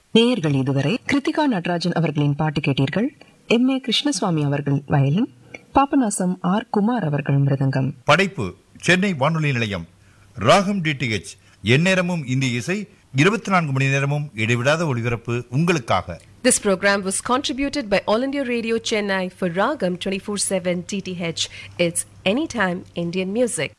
நேயர்கள் இதுவரை கிருத்திகா நடராஜன் அவர்களின் பாட்டு கேட்டீர்கள். M.A. கிருஷ்ணசுவாமி அவர்கள் வயலின், பாபநாசம் R. குமார் அவர்கள் மிருதங்கம். படைப்பு சென்னை வானொலி நிலையம். ராகம் DTH, எந்நேரமும் இந்திய இசை, 24 மணி நேரமும் இடைவிடாத ஒளிபரப்பு உங்களுக்காக. This program was contributed by All India Radio Chennai for Ragam 24/7 DTH. It's anytime Indian music.